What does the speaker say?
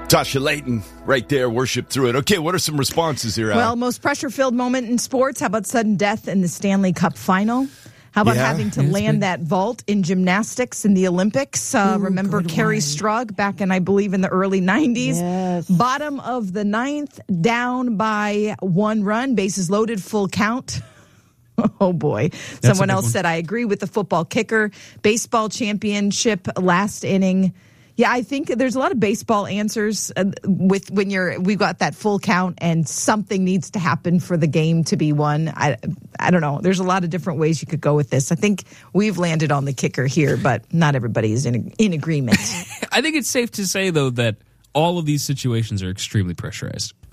Tasha Layton right there, worship through it. Okay, what are some responses here, Al? Well, most pressure-filled moment in sports. How about sudden death in the Stanley Cup final? How about having to land that vault in gymnastics in the Olympics? Remember Carrie Strug back in, I believe, in the early 90s? Yes. Bottom of the ninth, down by 1 run, bases loaded, full count. Oh, boy. Someone else said, I agree with the football kicker. Baseball championship, last inning. Yeah, I think there's a lot of baseball answers with when we've got that full count and something needs to happen for the game to be won. I don't know. There's a lot of different ways you could go with this. I think we've landed on the kicker here, but not everybody is in agreement. I think it's safe to say, though, that all of these situations are extremely pressurized.